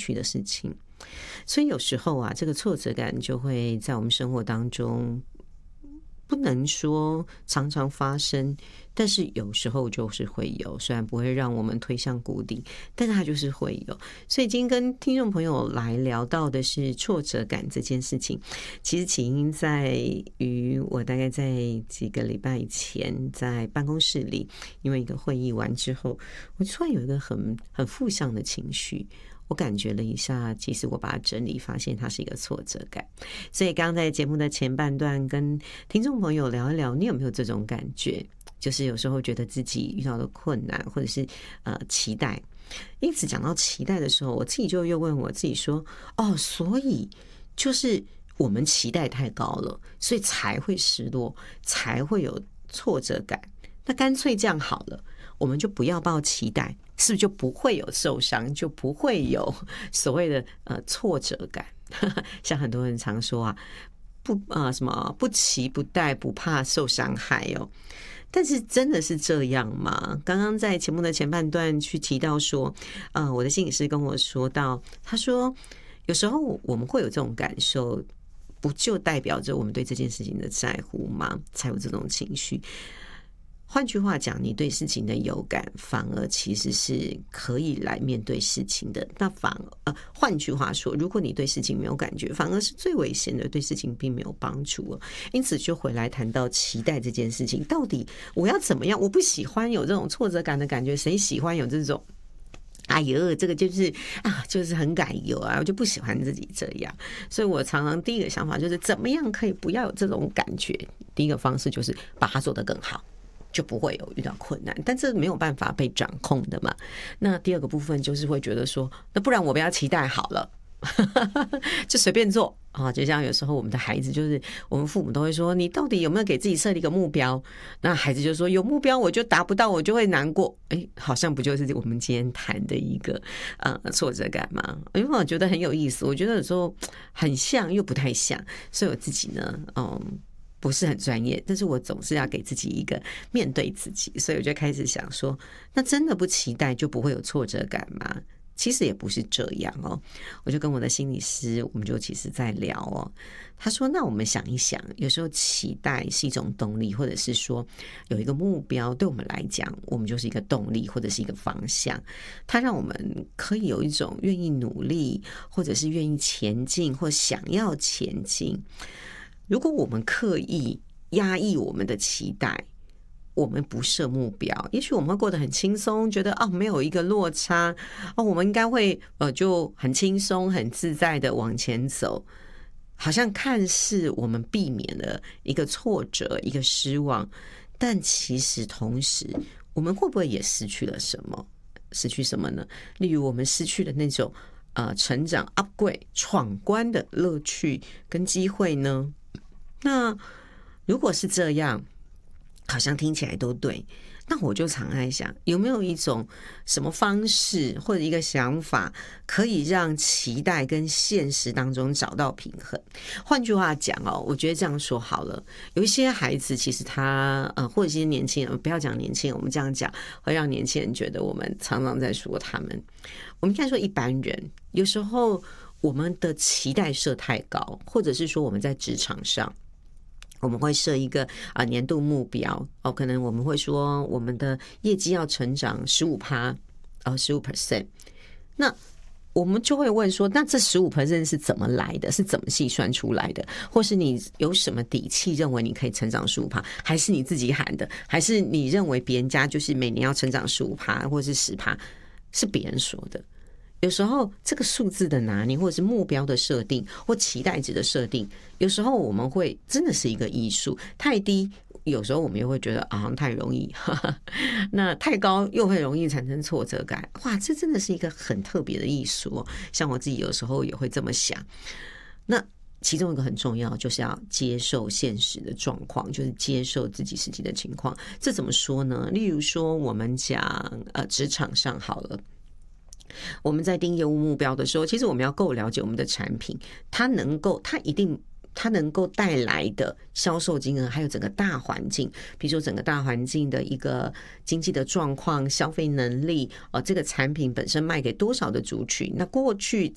趣的事情。所以有时候啊，这个挫折感就会在我们生活当中，不能说常常发生，但是有时候就是会有，虽然不会让我们推向谷底，但是它就是会有。所以今天跟听众朋友来聊到的是挫折感这件事情，其实起因在于我大概在几个礼拜前在办公室里，因为一个会议完之后，我突然有一个很负向的情绪。我感觉了一下，其实我把它整理，发现它是一个挫折感。所以刚刚在节目的前半段跟听众朋友聊一聊，你有没有这种感觉？就是有时候觉得自己遇到的困难，或者是期待。因此讲到期待的时候，我自己就又问我自己说：哦，所以就是我们期待太高了，所以才会失落，才会有挫折感。那干脆这样好了，我们就不要抱期待，是不是就不会有受伤，就不会有所谓的挫折感？像很多人常说啊，什么不期不待，不怕受伤害哦。但是真的是这样吗？刚刚在节目的前半段去提到说，我的心理师跟我说到，他说有时候我们会有这种感受，不就代表着我们对这件事情的在乎吗？才有这种情绪。换句话讲，你对事情的有感，反而其实是可以来面对事情的。那换句话说，如果你对事情没有感觉，反而是最危险的，对事情并没有帮助了。因此，就回来谈到期待这件事情，到底我要怎么样？我不喜欢有这种挫折感的感觉，谁喜欢有这种？哎呦，这个就是就是很改油啊，我就不喜欢自己这样。所以我常常第一个想法就是，怎么样可以不要有这种感觉？第一个方式就是把它做得更好。就不会有遇到困难，但这没有办法被掌控的嘛。那第二个部分就是会觉得说，那不然我不要期待好了，就随便做啊。就像有时候我们的孩子，就是我们父母都会说，你到底有没有给自己设立一个目标？那孩子就说，有目标我就达不到，我就会难过。好像不就是我们今天谈的一个挫折感吗？因为我觉得很有意思，我觉得有时候很像又不太像，所以我自己呢，不是很专业，但是我总是要给自己一个面对自己，所以我就开始想说，那真的不期待就不会有挫折感吗？其实也不是这样哦。我就跟我的心理师，我们就其实在聊哦。他说，那我们想一想，有时候期待是一种动力，或者是说有一个目标，对我们来讲，我们就是一个动力或者是一个方向，它让我们可以有一种愿意努力，或者是愿意前进，或想要前进。如果我们刻意压抑我们的期待，我们不设目标，也许我们会过得很轻松，觉得没有一个落差我们应该会就很轻松很自在的往前走，好像看似我们避免了一个挫折一个失望，但其实同时我们会不会也失去了什么？失去什么呢？例如我们失去了那种成长 upgrade 闯关的乐趣跟机会呢？那如果是这样，好像听起来都对，那我就常在想，有没有一种什么方式或者一个想法，可以让期待跟现实当中找到平衡？换句话讲我觉得这样说好了，有一些孩子其实他或者一些年轻人，不要讲年轻人，我们这样讲会让年轻人觉得我们常常在说他们。我们应该说一般人，有时候我们的期待设太高，或者是说我们在职场上我们会设一个年度目标可能我们会说我们的业绩要成长 15% 那我们就会问说，那这 15% 是怎么来的？是怎么计算出来的？或是你有什么底气认为你可以成长 15%？ 还是你自己喊的？还是你认为别人家就是每年要成长 15% 或是 10%？ 是别人说的。有时候这个数字的拿捏，或者是目标的设定，或期待值的设定，有时候我们会真的是一个艺术。太低，有时候我们又会觉得好像太容易，那太高又会容易产生挫折感。哇，这真的是一个很特别的艺术像我自己有时候也会这么想。那其中一个很重要，就是要接受现实的状况，就是接受自己实际的情况。这怎么说呢？例如说，我们讲职场上好了。我们在定业务目标的时候，其实我们要够了解我们的产品，它能够带来的销售金额，还有整个大环境，比如说整个大环境的一个经济的状况、消费能力这个产品本身卖给多少的族群，那过去